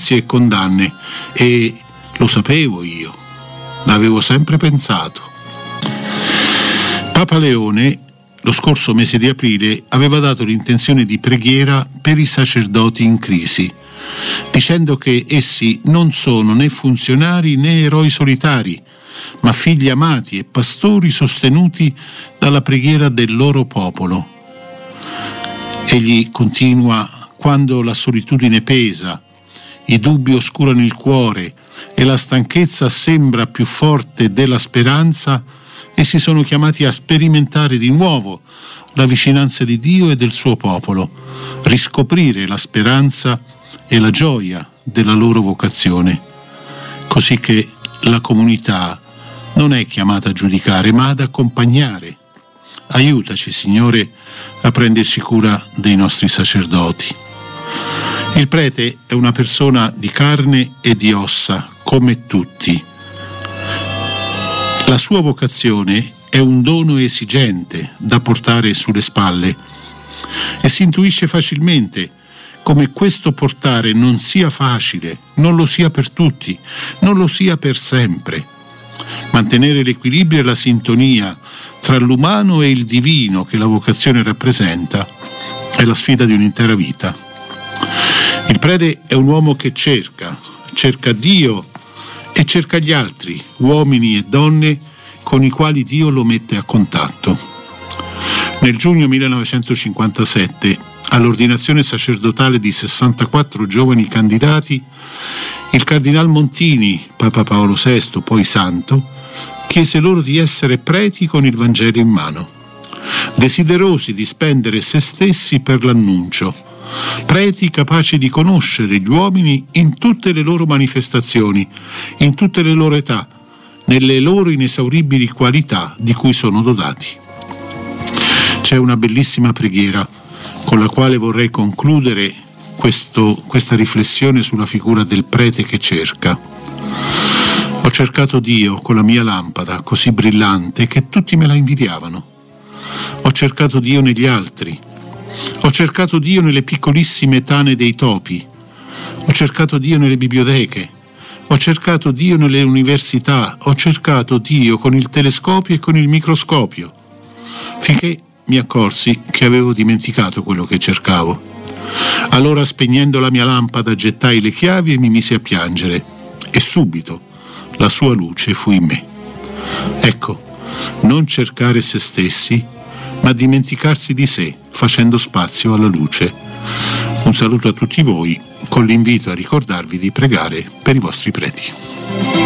giudizi e condanne, e lo sapevo io, l'avevo sempre pensato. Papa Leone, lo scorso mese di aprile, aveva dato l'intenzione di preghiera per i sacerdoti in crisi, dicendo che essi non sono né funzionari né eroi solitari, ma figli amati e pastori sostenuti dalla preghiera del loro popolo. Egli continua: quando la solitudine pesa, i dubbi oscurano il cuore e la stanchezza sembra più forte della speranza, essi sono chiamati a sperimentare di nuovo la vicinanza di Dio e del suo popolo, riscoprire la speranza e la gioia della loro vocazione, così che la comunità non è chiamata a giudicare, ma ad accompagnare. Aiutaci, Signore, a prenderci cura dei nostri sacerdoti. Il prete è una persona di carne e di ossa, come tutti. La sua vocazione è un dono esigente da portare sulle spalle e si intuisce facilmente come questo portare non sia facile, non lo sia per tutti, non lo sia per sempre. Mantenere l'equilibrio e la sintonia tra l'umano e il divino che la vocazione rappresenta è la sfida di un'intera vita. Il prete è un uomo che cerca Dio e cerca gli altri, uomini e donne con i quali Dio lo mette a contatto. Nel giugno 1957, all'ordinazione sacerdotale di 64 giovani candidati, il cardinal Montini, Papa Paolo VI, poi santo, chiese loro di essere preti con il Vangelo in mano, desiderosi di spendere se stessi per l'annuncio, preti capaci di conoscere gli uomini in tutte le loro manifestazioni, in tutte le loro età, nelle loro inesauribili qualità di cui sono dotati. C'è una bellissima preghiera con la quale vorrei concludere questa riflessione sulla figura del prete che cerca. Ho cercato Dio con la mia lampada così brillante che tutti me la invidiavano. Ho cercato Dio negli altri. Ho cercato Dio nelle piccolissime tane dei topi. Ho cercato Dio nelle biblioteche. Ho cercato Dio nelle università. Ho cercato Dio con il telescopio e con il microscopio, finché mi accorsi che avevo dimenticato quello che cercavo. Allora, spegnendo la mia lampada, gettai le chiavi e mi misi a piangere, e subito la sua luce fu in me. Ecco, non cercare se stessi, ma dimenticarsi di sé, facendo spazio alla luce. Un saluto a tutti voi, con l'invito a ricordarvi di pregare per i vostri preti.